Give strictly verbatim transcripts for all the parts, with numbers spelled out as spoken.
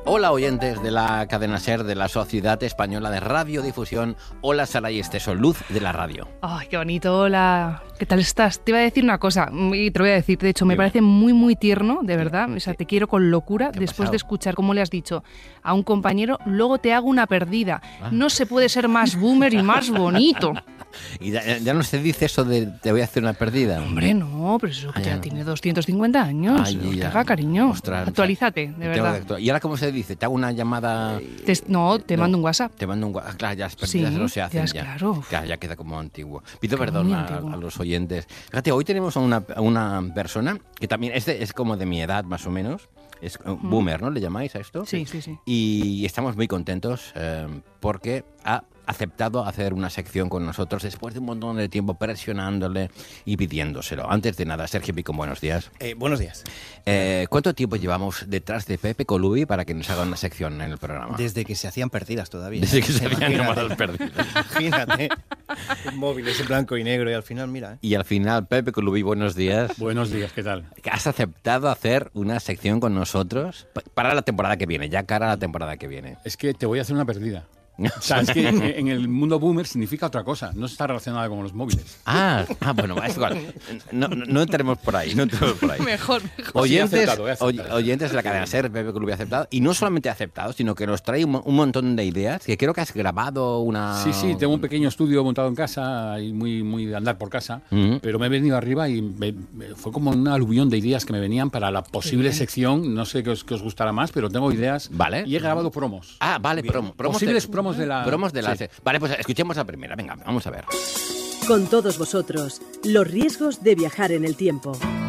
Hola oyentes de la cadena SER de la Sociedad Española de Radiodifusión. Hola Saray Esteso, luz de la radio. Ay, qué bonito, hola. ¿Qué tal estás? Te iba a decir una cosa, y te lo voy a decir, de hecho, me parece muy, muy tierno, de verdad. O sea, te quiero con locura después de escuchar cómo le has dicho a un compañero, luego te hago una perdida. Ah. No se puede ser más boomer y más bonito. Y ya, ya no se dice eso de te voy a hacer una perdida. Hombre, no, pero eso que ya no. tiene doscientos cincuenta años. Ay, ya. Haga, cariño. Ostras, actualízate, de verdad. Actu- ¿Y ahora cómo se dice? ¿Te hago una llamada? Te, no, te no, mando un WhatsApp. Te mando un WhatsApp. Claro, ya las perdidas sí, no se hacen ya. Es ya. Claro. claro. Ya queda como antiguo. Pido Qué perdón a, a los oyentes. Fíjate, hoy tenemos a una, a una persona que también es, de, es como de mi edad, más o menos. Es uh, mm. boomer, ¿no? ¿Le llamáis a esto? Sí, sí, sí. Y estamos muy contentos eh, porque ha aceptado hacer una sección con nosotros después de un montón de tiempo presionándole y pidiéndoselo. Antes de nada, Sergio Pico, buenos días. Eh, buenos días. Eh, ¿Cuánto tiempo llevamos detrás de Pepe Colubi para que nos haga una sección en el programa? Desde que se hacían perdidas todavía. Desde que se hacían llamadas perdidas. Imagínate. Móviles en blanco y negro y al final, mira. ¿eh? Y al final, Pepe Colubi, buenos días. Buenos días, ¿qué tal? ¿Has aceptado hacer una sección con nosotros para la temporada que viene? Ya cara a la temporada que viene. Es que te voy a hacer una perdida. O sea, es que en el mundo boomer significa otra cosa, no está relacionada con los móviles. Ah, ah bueno, es igual. No, no, no entremos por ahí, no entremos por ahí. Mejor, mejor. Oyentes, sí, he aceptado, he aceptado. oyentes de la cadena SER, Pepe Colubi ha aceptado, y no solamente ha aceptado, sino que nos trae un, un montón de ideas, que creo que has grabado una... Sí, sí, tengo un pequeño estudio montado en casa, y muy, muy de andar por casa, uh-huh. pero me he venido arriba y me, me, fue como un aluvión de ideas que me venían para la posible sección, no sé qué os, qué os gustará más, pero tengo ideas, vale. Y he grabado promos. Ah, vale, promo, promos posibles de, promos de la... Promos de la sí. Vale, pues escuchemos la primera. Venga, vamos a ver. Con todos vosotros, los riesgos de viajar en el tiempo.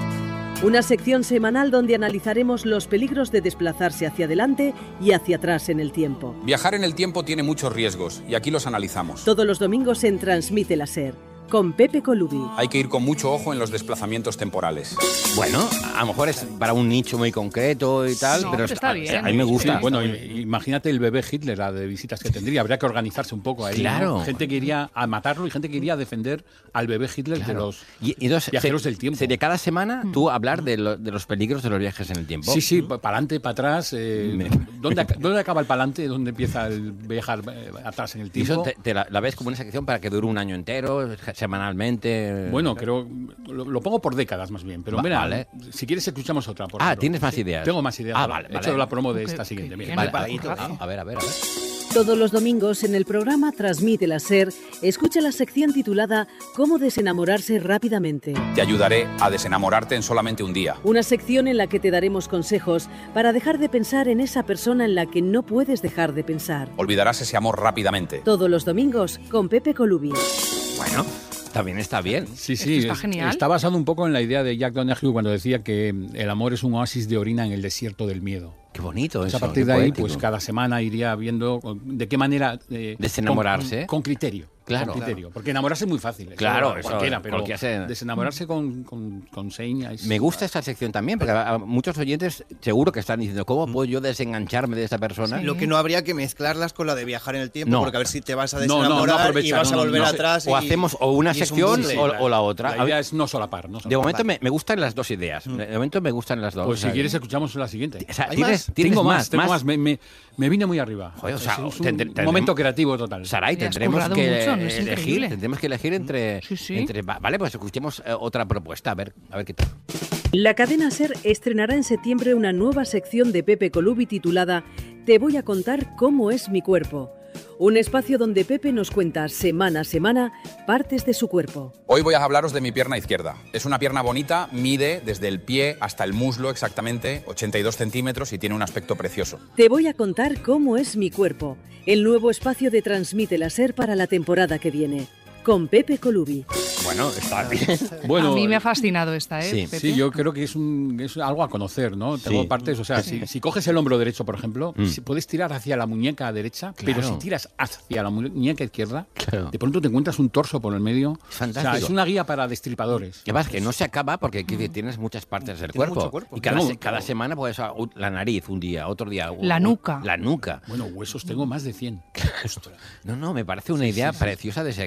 Una sección semanal donde analizaremos los peligros de desplazarse hacia adelante y hacia atrás en el tiempo. Viajar en el tiempo tiene muchos riesgos y aquí los analizamos. Todos los domingos en Transmite la SER, con Pepe Colubi. Hay que ir con mucho ojo en los desplazamientos temporales. Bueno, a lo mejor es para un nicho muy concreto y tal, no, pero está bien. A mí me gusta. Sí, bueno, imagínate el bebé Hitler, la de visitas que tendría. Habría que organizarse un poco ahí. Claro. ¿no? Gente que iría a matarlo y gente que iría a defender al bebé Hitler claro. de los y, y entonces, viajeros se, del tiempo. ¿Sería cada semana tú hablar de, lo, de los peligros de los viajes en el tiempo? Sí, sí, para adelante, para atrás. Eh, Me... ¿dónde, ¿Dónde acaba el para adelante? ¿Dónde empieza el viajar eh, atrás en el tiempo? ¿Y eso te, te la, la ves como una sección para que dure un año entero, semanalmente? Bueno, creo lo, lo pongo por décadas más bien, pero Va, mira, vale. si quieres escuchamos otra. Por ah, ejemplo. ¿tienes más ideas? Tengo más ideas. Ah, vale, He vale. hecho la promo de okay, esta siguiente. Okay, Mira, vale, vale, vale, a, a ver, a ver, a ver. Todos los domingos en el programa Transmite la SER, escucha la sección titulada ¿Cómo desenamorarse rápidamente? Te ayudaré a desenamorarte en solamente un día. Una sección en la que te daremos consejos para dejar de pensar en esa persona en la que no puedes dejar de pensar. Olvidarás ese amor rápidamente. Todos los domingos con Pepe Colubi. Bueno, también está bien. Sí, sí, está es, genial. Está basado un poco en la idea de Jack Donahue cuando decía que el amor es un oasis de orina en el desierto del miedo. Qué bonito pues eso. A partir de ahí, poético. Pues cada semana iría viendo de qué manera... Eh, desenamorarse. Con, con criterio. Claro. Con criterio. Porque enamorarse es muy fácil. Claro, eso, eso, cualquiera, pero cualquiera se... desenamorarse con, con, con señas... Me gusta esta sección también, porque a muchos oyentes seguro que están diciendo, ¿cómo puedo yo desengancharme de esa persona? Sí. Lo que no habría que mezclarlas con la de viajar en el tiempo, no. porque a ver si te vas a no, desenamorar no, no y vas a volver no, no, atrás. O y, hacemos o una sección o, o la otra. La idea es no solapar. No solapar. De momento me, me gustan las dos ideas. Mm. De momento me gustan las dos. Pues o sea, si quieres escuchamos la siguiente. O sea, ¿Hay ¿tienes, más? ¿tienes tengo más? más, tengo más. más. Me, me, me vine muy arriba. Joder, o sea, es un ten, ten, momento ten, creativo total. Saray, tendremos que mucho, ¿no? elegir, tendremos que elegir entre, sí, sí. entre... Vale, pues escuchemos eh, otra propuesta, a ver, a ver qué tal. La cadena SER estrenará en septiembre una nueva sección de Pepe Colubi titulada Te voy a contar cómo es mi cuerpo. Un espacio donde Pepe nos cuenta semana a semana partes de su cuerpo. Hoy voy a hablaros de mi pierna izquierda. Es una pierna bonita, mide desde el pie hasta el muslo exactamente ochenta y dos centímetros y tiene un aspecto precioso. Te voy a contar cómo es mi cuerpo. El nuevo espacio de Transmite la SER para la temporada que viene. Con Pepe Colubi. Bueno, está bien. Bueno, a mí me ha fascinado esta, ¿eh? Sí, Pepe? sí, yo creo que es, un, es algo a conocer, ¿no? Tengo Sí. partes, o sea, si, si coges el hombro derecho, por ejemplo, Mm. si puedes tirar hacia la muñeca derecha, Claro. pero si tiras hacia la muñeca izquierda, Claro. de pronto te encuentras un torso por el medio. Es fantástico. O sea, es una guía para destripadores. Que vas, que no se acaba porque aquí tienes muchas partes del Tiene cuerpo. mucho cuerpo. Y cada, No, se- cada semana puedes ah, u- la nariz un día, otro día. u- La u- nuca. La nuca. Bueno, huesos tengo más de cien. No, no, me parece una idea preciosa de sección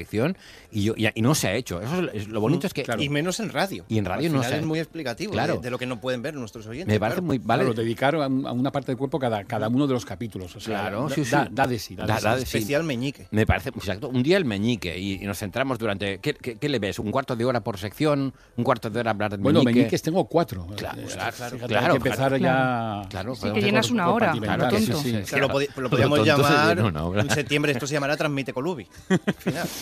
Y, yo, y, y no se ha hecho. Eso es, es, lo bonito es que... Claro. Y menos en radio. Y en radio Al no final se es muy explicativo, claro, de, de lo que no pueden ver nuestros oyentes. Me parece claro. muy... Vale. Claro, dedicar a, a una parte del cuerpo cada, cada uno de los capítulos. O sea, claro, da, sí, sí. Da, da de sí. Da, da, de sí. da de Especial sí. meñique. Me parece, exacto. Un día el meñique y, y nos centramos durante... ¿qué, qué, ¿Qué le ves? ¿Un cuarto de hora por sección? ¿Un cuarto de hora hablar de meñique? Bueno, meñiques tengo cuatro. Claro, Eh, claro, fíjate, claro. Hay que empezar claro, ya... Claro, sí, que llenas una hora. Claro, tonto. sí, sí, Claro, claro. lo, lo podíamos Tonto se llamar... llena una hora. En septiembre esto se llamará Transmite Colubi. Al final.